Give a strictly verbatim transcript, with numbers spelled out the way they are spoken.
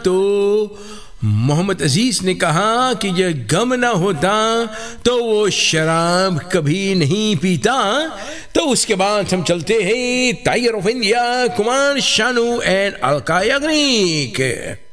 तो मोहम्मद अजीज ने कहा कि ये गम ना होता तो वो शराब कभी नहीं पीता। तो उसके बाद हम चलते हैं tiger of India Kumar Sanu and Alka Yagnik.